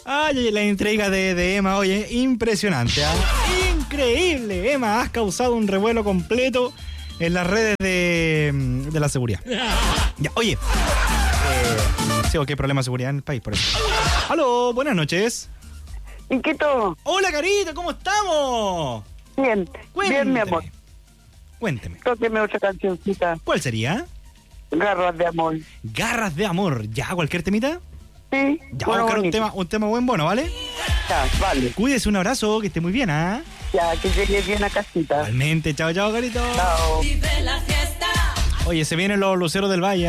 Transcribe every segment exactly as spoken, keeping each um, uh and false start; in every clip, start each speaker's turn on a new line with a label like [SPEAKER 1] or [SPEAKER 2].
[SPEAKER 1] Ay, la entrega de, de Emma, oye, impresionante, ¿eh? Increíble, Emma, has causado un revuelo completo en las redes de, de la seguridad. Ya, oye, eh, sí, ok, problema de seguridad en el país, por eso. Aló, buenas noches.
[SPEAKER 2] ¿Y qué todo?
[SPEAKER 1] Hola, carita, ¿cómo estamos?
[SPEAKER 2] Bien,
[SPEAKER 1] Cuénteme.
[SPEAKER 2] bien, mi amor.
[SPEAKER 1] Cuénteme.
[SPEAKER 2] Tóqueme otra cancioncita.
[SPEAKER 1] ¿Cuál sería?
[SPEAKER 2] Garras de amor.
[SPEAKER 1] Garras de amor. ¿Ya? ¿Cualquier temita?
[SPEAKER 2] Sí.
[SPEAKER 1] Ya,
[SPEAKER 2] bueno,
[SPEAKER 1] vamos a buscar un
[SPEAKER 2] bonito.
[SPEAKER 1] tema, un tema buen bueno, ¿vale?
[SPEAKER 2] Ya, vale.
[SPEAKER 1] Cuídese, un abrazo, que esté muy bien, ¿ah?
[SPEAKER 2] Ya, que llegue bien a casita.
[SPEAKER 1] Igualmente, chao, chao, carito.
[SPEAKER 2] Chao.
[SPEAKER 1] Oye, se vienen los luceros del Valle.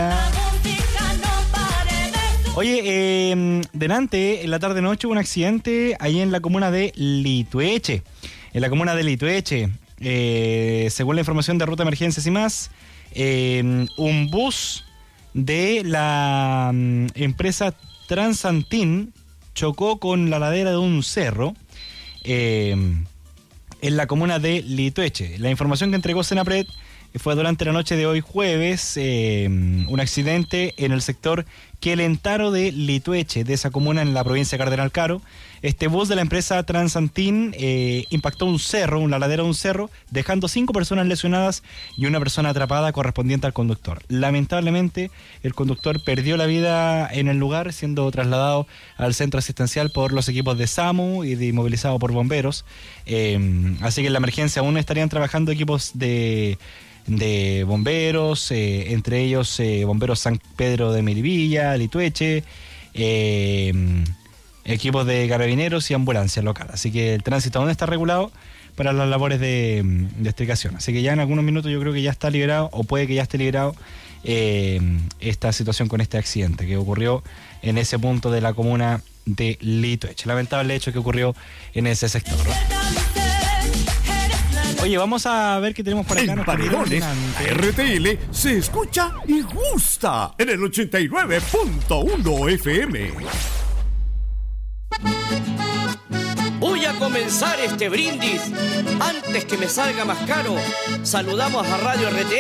[SPEAKER 1] Oye, eh, delante, en la tarde-noche, hubo un accidente ahí en la comuna de Litueche. En la comuna de Litueche, eh, según la información de Ruta Emergencias y más, eh, un bus de la um, empresa Transantin chocó con la ladera de un cerro eh, en la comuna de Litueche. La información que entregó Senapred fue durante la noche de hoy jueves, eh, un accidente en el sector Quelentaro de Litueche, de esa comuna en la provincia de Cardenal Caro. Este bus de la empresa Transantin eh, impactó un cerro, una ladera de un cerro, dejando cinco personas lesionadas y una persona atrapada correspondiente al conductor. Lamentablemente, el conductor perdió la vida en el lugar, siendo trasladado al centro asistencial por los equipos de SAMU y de inmovilizado por bomberos. Eh, así que en la emergencia aún estarían trabajando equipos de... de bomberos, eh, entre ellos eh, bomberos San Pedro de Melipilla, Litueche, eh, equipos de carabineros y ambulancia local. Así que el tránsito aún está regulado para las labores de, de extricación. Así que ya en algunos minutos yo creo que ya está liberado, o puede que ya esté liberado, eh, esta situación con este accidente que ocurrió en ese punto de la comuna de Litueche. Lamentable hecho que ocurrió en ese sector, ¿no? Oye, vamos a ver qué tenemos por acá.
[SPEAKER 3] En Paredones, R T L se escucha y gusta en el ochenta y nueve punto uno F M.
[SPEAKER 4] Voy a comenzar este brindis. Antes que me salga más caro, saludamos a Radio R T L.